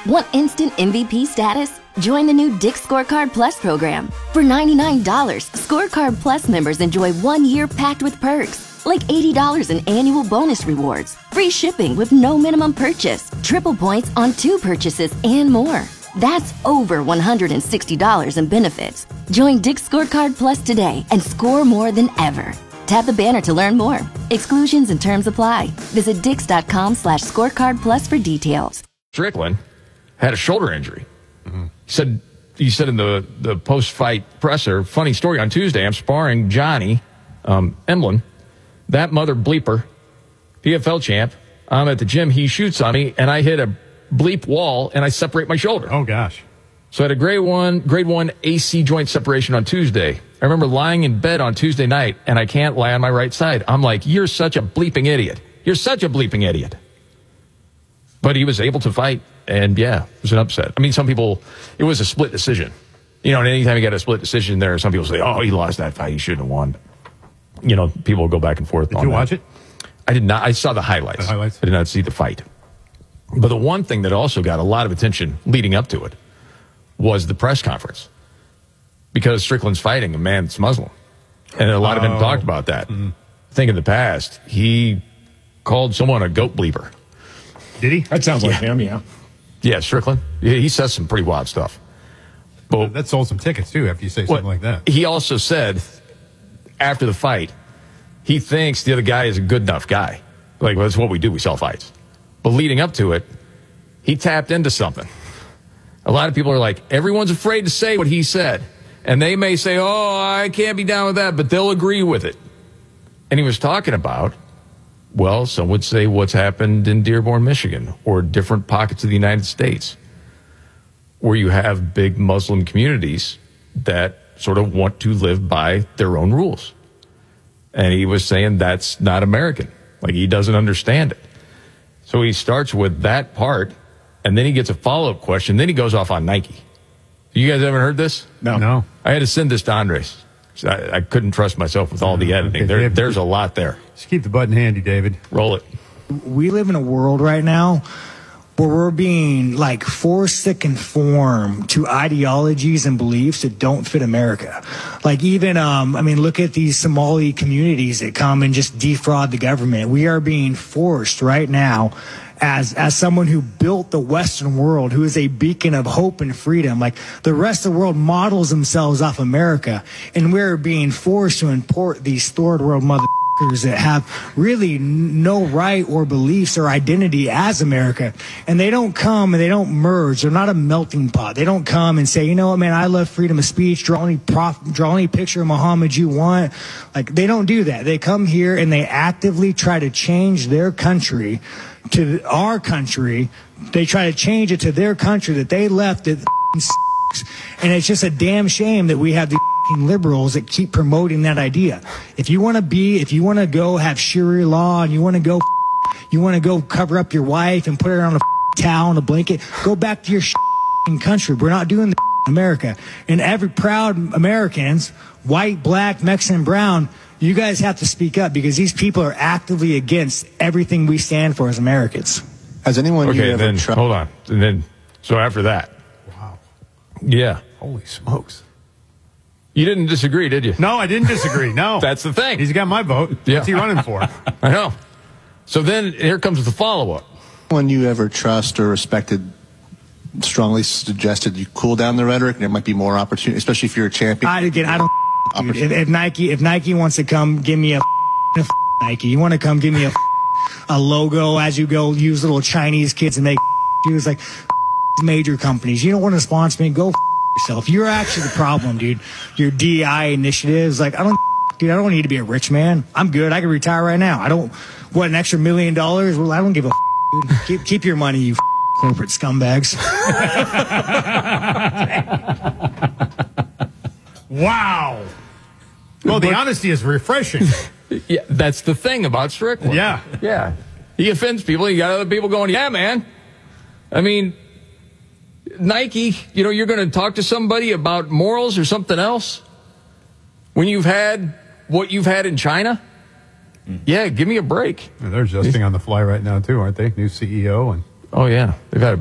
Want instant MVP status? Join the new Dick's Scorecard Plus program. For $99, Scorecard Plus members enjoy 1 year packed with perks, like $80 in annual bonus rewards, free shipping with no minimum purchase, triple points on 2 purchases, and more. That's over $160 in benefits. Join Dick's Scorecard Plus today and score more than ever. Tap the banner to learn more. Exclusions and terms apply. Visit dix.com/scorecard plus for details. Strickland had a shoulder injury. He said in the post-fight presser, funny story, on Tuesday, I'm sparring Johnny Emlyn, that mother bleeper, PFL champ. I'm at the gym. He shoots on me, and I hit a bleep wall, and I separate my shoulder. Oh, gosh. So I had a grade one AC joint separation on Tuesday. I remember lying in bed on Tuesday night, and I can't lie on my right side. I'm like, you're such a bleeping idiot. You're such a bleeping idiot. But he was able to fight, and yeah, it was an upset. I mean, some people, it was a split decision. You know, and anytime you get a split decision there, some people say, oh, he lost that fight, he shouldn't have won. You know, people will go back and forth on that. Did you watch it? I did not. I saw the highlights. I did not see the fight. But the one thing that also got a lot of attention leading up to it was the press conference. Because Strickland's fighting a man that's Muslim. And a lot of them talked about that. I think in the past, he called someone a goat bleeper. Did he? That sounds like him, yeah. Yeah, Strickland. He says some pretty wild stuff. But that sold some tickets, too, after you say something like that. He also said, after the fight, he thinks the other guy is a good enough guy. Like, well, that's what we do. We sell fights. But leading up to it, he tapped into something. A lot of people are like, everyone's afraid to say what he said. And they may say, oh, I can't be down with that, but they'll agree with it. And he was talking about, well, some would say what's happened in Dearborn, Michigan, or different pockets of the United States, where you have big Muslim communities that sort of want to live by their own rules. And he was saying that's not American. Like, he doesn't understand it. So he starts with that part, and then he gets a follow-up question. Then he goes off on Nike. You guys haven't heard this? No. I had to send this to Andres. I couldn't trust myself with all the editing. There's a lot there. Just keep the button handy, David. Roll it. We live in a world right now where we're being like forced to conform to ideologies and beliefs that don't fit America. Like even, look at these Somali communities that come and just defraud the government. We are being forced right now as someone who built the Western world, who is a beacon of hope and freedom. Like the rest of the world models themselves off America, and we're being forced to import these third world motherfuckers that have really no right or beliefs or identity as America. And they don't come and they don't merge. They're not a melting pot. They don't come and say, you know what, man, I love freedom of speech. Draw any picture of Muhammad you want. Like, they don't do that. They come here and they actively try to change their country to our country. They try to change it to their country that they left it. And it's just a damn shame that we have the liberals that keep promoting that idea. If you want to go have Sharia law and you want to go cover up your wife and put her on a towel and a blanket, go back to your country. We're not doing the America. And every proud Americans, white, black, Mexican, brown, you guys have to speak up because these people are actively against everything we stand for as Americans. Has anyone hold on. And then, so after that. Wow. Yeah. Holy smokes. You didn't disagree, did you? No, I didn't disagree. No. That's the thing. He's got my vote. Yeah. What's he running for? I know. So then here comes the follow-up. Anyone you ever trust or respected strongly suggested you cool down the rhetoric and there might be more opportunity, especially if you're a champion? I don't. Dude, if Nike wants to come, give me a Nike. You want to come, give me a logo as you go. Use little Chinese kids and make shoes like major companies. You don't want to sponsor me? Go yourself. You're actually the problem, dude. Your DEI initiatives, like I don't need to be a rich man. I'm good. I can retire right now. An extra $1 million? Well, I don't give a dude. Keep your money, you corporate scumbags. Wow. Well, the honesty is refreshing. Yeah, that's the thing about Strickland. Yeah. He offends people. You got other people going, yeah, man. I mean, Nike, you're going to talk to somebody about morals or something else when you've had what you've had in China? Yeah, give me a break. They're adjusting on the fly right now, too, aren't they? New CEO. Oh, yeah. They've had a